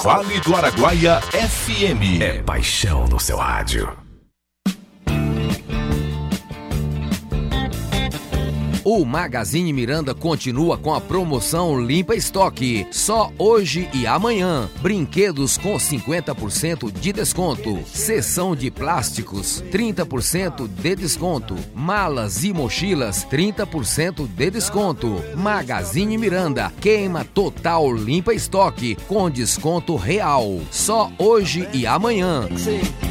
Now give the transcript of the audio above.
Vale do Araguaia FM. É paixão no seu rádio. O Magazine Miranda continua com a promoção Limpa Estoque. Só hoje e amanhã. Brinquedos com 50% de desconto. Seção de plásticos, 30% de desconto. Malas e mochilas, 30% de desconto. Magazine Miranda, queima total Limpa Estoque, com desconto real. Só hoje e amanhã.